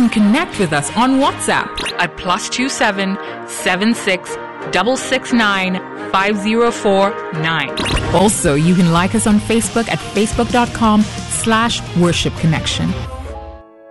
can connect with us on WhatsApp at +27 76 669 5049. Also, you can like us on Facebook at facebook.com/worshipconnection.